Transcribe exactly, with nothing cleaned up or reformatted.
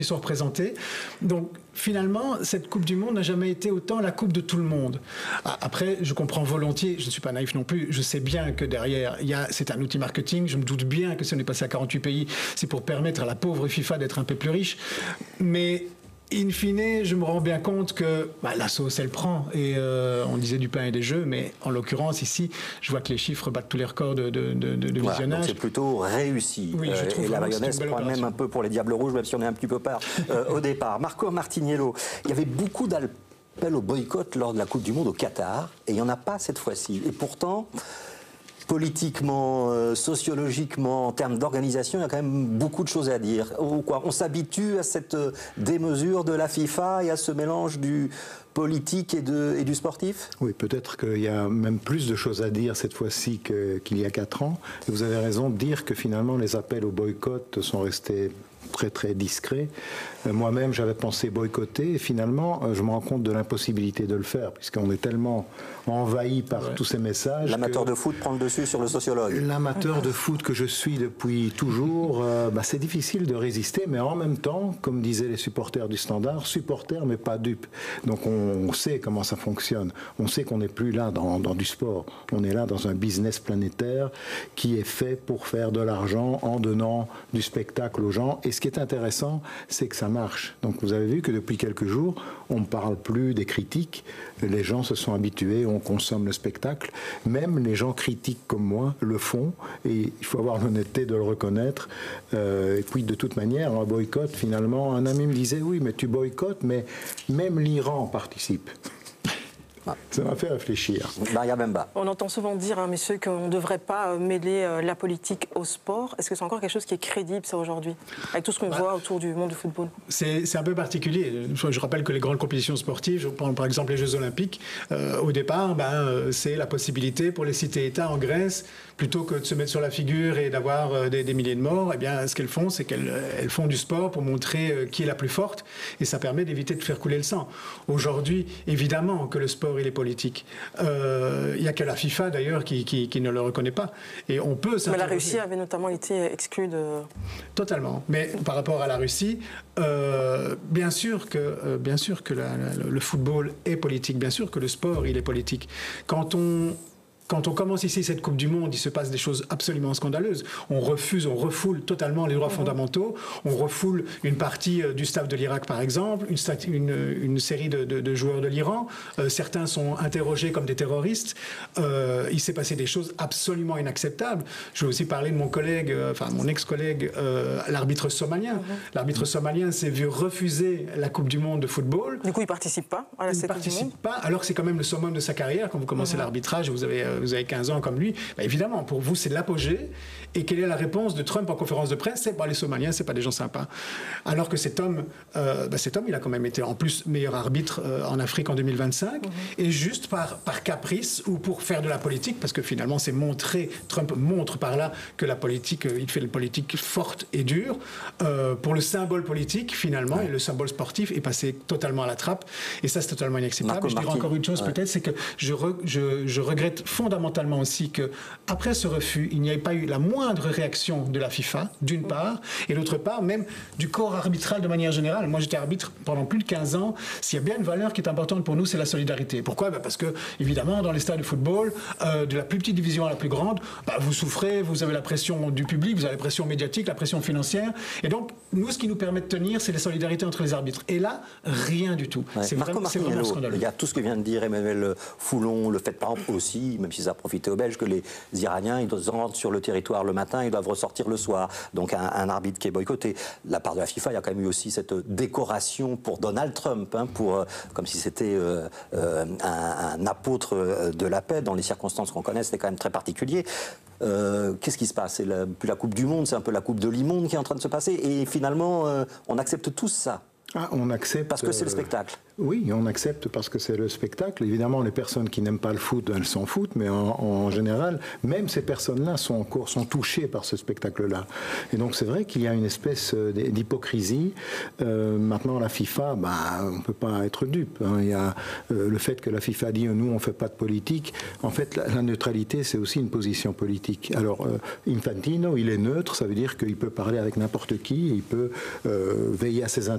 Ils sont représentés. Donc finalement, cette Coupe du Monde n'a jamais été autant la Coupe de tout le monde. Après, je comprends volontiers, je ne suis pas naïf non plus, je sais bien que derrière, il y a, c'est un outil marketing, je me doute bien que si on est passé à quarante-huit pays, c'est pour permettre à la pauvre FIFA d'être un peu plus riche. Mais in fine, je me rends bien compte que bah, la sauce, elle prend. Et euh, on disait du pain et des jeux, mais en l'occurrence, ici, je vois que les chiffres battent tous les records de, de, de, de voilà, visionnage. C'est plutôt réussi. Oui, je trouve et la mayonnaise prend même un peu pour les Diables Rouges, même si on est un petit peu part euh, au départ. Marco Martiniello, il y avait beaucoup d'appels au boycott lors de la Coupe du Monde au Qatar, et il n'y en a pas cette fois-ci. Et pourtant, politiquement, euh, sociologiquement, en termes d'organisation, il y a quand même beaucoup de choses à dire. Ou quoi, on s'habitue à cette euh, démesure de la FIFA et à ce mélange du politique et, de, et du sportif? Oui, peut-être qu'il y a même plus de choses à dire cette fois-ci que, qu'il y a quatre ans. Et vous avez raison de dire que finalement les appels au boycott sont restés très très discret. Euh, Moi-même, j'avais pensé boycotter et finalement, euh, je me rends compte de l'impossibilité de le faire puisqu'on est tellement envahi par ouais. tous ces messages. L'amateur de foot prend le dessus sur le sociologue. L'amateur de foot que je suis depuis toujours, euh, bah, c'est difficile de résister, mais en même temps, comme disaient les supporters du Standard, supporters mais pas dupes. Donc on, on sait comment ça fonctionne. On sait qu'on n'est plus là dans, dans du sport. On est là dans un business planétaire qui est fait pour faire de l'argent en donnant du spectacle aux gens. Et ce qui est intéressant, c'est que ça marche. Donc vous avez vu que depuis quelques jours, on ne parle plus des critiques. Les gens se sont habitués, on consomme le spectacle. Même les gens critiques comme moi le font. Et il faut avoir l'honnêteté de le reconnaître. Euh, et puis de toute manière, un boycott, finalement, un ami me disait, oui, mais tu boycottes, mais même l'Iran participe. Ah. Ça m'a fait réfléchir. Maria Bemba. On entend souvent dire, hein, messieurs, qu'on ne devrait pas mêler euh, la politique au sport. Est-ce que c'est encore quelque chose qui est crédible, ça, aujourd'hui, avec tout ce qu'on bah, voit autour du monde du football? C'est un peu particulier. Je rappelle que les grandes compétitions sportives, je prends par exemple les Jeux Olympiques, euh, au départ, ben, c'est la possibilité pour les cités-États en Grèce, plutôt que de se mettre sur la figure et d'avoir euh, des, des milliers de morts, eh bien, ce qu'elles font, c'est qu'elles elles font du sport pour montrer euh, qui est la plus forte, et ça permet d'éviter de faire couler le sang. Aujourd'hui, évidemment que le sport il est politique. Il euh, n'y a que la FIFA d'ailleurs qui, qui, qui ne le reconnaît pas. Et on peut Mais la Russie avait notamment été exclue de... Totalement. Mais par rapport à la Russie, euh, bien sûr que, euh, bien sûr que la, la, le football est politique, bien sûr que le sport il est politique. Quand on... Quand on commence ici cette Coupe du Monde, il se passe des choses absolument scandaleuses. On refuse, on refoule totalement les droits mmh. fondamentaux. On refoule une partie du staff de l'Irak, par exemple, une, une, une série de, de, de joueurs de l'Iran. Euh, certains sont interrogés comme des terroristes. Euh, il s'est passé des choses absolument inacceptables. Je veux aussi parler de mon collègue, euh, enfin mon ex-collègue, euh, l'arbitre somalien. Mmh. L'arbitre somalien s'est vu refuser la Coupe du Monde de football. Du coup, il ne participe pas à la Il ne participe pas, alors que c'est quand même le summum de sa carrière. Quand vous commencez mmh. l'arbitrage, vous avez... Euh, vous avez quinze ans comme lui, bah évidemment, pour vous, c'est l'apogée. Et quelle est la réponse de Trump en conférence de presse? C'est pas les Somaliens, c'est pas des gens sympas. Alors que cet homme, euh, bah cet homme, il a quand même été en plus meilleur arbitre euh, en Afrique en deux mille vingt-cinq, mmh. et juste par, par caprice ou pour faire de la politique, parce que finalement, c'est montré, Trump montre par là que la politique, euh, il fait une politique forte et dure. Euh, pour le symbole politique, finalement, ouais. et le symbole sportif est passé totalement à la trappe. Et ça, c'est totalement inacceptable. Marco je dirais encore une chose, ouais. peut-être, c'est que je, re, je, je regrette fondamentalement fondamentalement aussi qu'après ce refus, il n'y ait pas eu la moindre réaction de la FIFA, d'une part, et d'autre part, même du corps arbitral de manière générale. Moi, j'étais arbitre pendant plus de quinze ans. S'il y a bien une valeur qui est importante pour nous, c'est la solidarité. Pourquoi? Ben parce que, évidemment, dans les stades de football, euh, de la plus petite division à la plus grande, ben vous souffrez, vous avez la pression du public, vous avez la pression médiatique, la pression financière. Et donc, nous, ce qui nous permet de tenir, c'est la solidarité entre les arbitres. Et là, rien du tout. Ouais. C'est vraiment, vraiment scandaleux. Il y a tout ce que vient de dire Emmanuel Foulon, le fait, par exemple, aussi, même si ça a profité aux Belges, que les Iraniens, ils rentrent sur le territoire le matin, ils doivent ressortir le soir. Donc un, un arbitre qui est boycotté. De la part de la FIFA, il y a quand même eu aussi cette décoration pour Donald Trump, hein, pour, euh, comme si c'était euh, euh, un, un apôtre de la paix. Dans les circonstances qu'on connaît, c'était quand même très particulier. Euh, Qu'est-ce qui se passe? C'est la, plus la Coupe du Monde, c'est un peu la Coupe de l'immonde qui est en train de se passer. Et finalement, euh, on accepte tous ça. Ah, on accepte... Parce que c'est le spectacle. Euh, oui, on accepte parce que c'est le spectacle. Évidemment, les personnes qui n'aiment pas le foot, elles s'en foutent, mais en, en général, même ces personnes-là sont encore sont touchées par ce spectacle-là. Et donc, c'est vrai qu'il y a une espèce d'hypocrisie. Euh, maintenant, la FIFA, bah, on ne peut pas être dupe. Hein. Il y a euh, le fait que la FIFA dit « nous, on ne fait pas de politique ». En fait, la, la neutralité, c'est aussi une position politique. Alors, euh, Infantino, il est neutre, ça veut dire qu'il peut parler avec n'importe qui, il peut euh, veiller à ses intérêts.